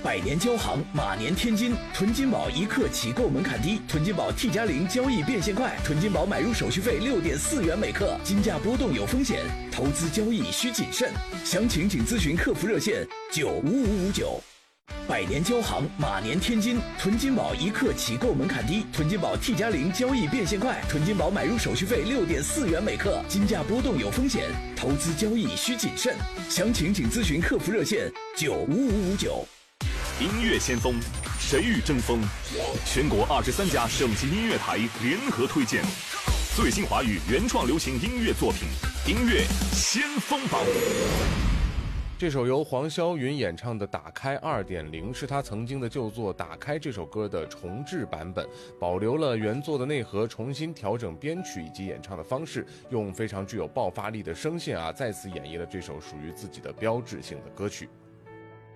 百年交行，马年天金。囤金宝一刻起购门槛低，囤金宝 T+0交易变现快，囤金宝买入手续费6.4元每克，金价波动有风险，投资交易需谨慎。详情请咨询客服热线95559。百年交行，马年天金。囤金宝一刻起购门槛低，囤金宝 T+0交易变现快，囤金宝买入手续费6.4元每克，金价波动有风险，投资交易需谨慎。详情请咨询客服热线95559。 音乐先锋，谁与争锋？全国23家省级音乐台联合推荐最新华语原创流行音乐作品，音乐先锋榜。 这首由黄霄云演唱的《打开 2.0》是他曾经的旧作《打开》这首歌的重制版本，保留了原作的内核，重新调整编曲以及演唱的方式，用非常具有爆发力的声线再次演绎了这首属于自己的标志性的歌曲。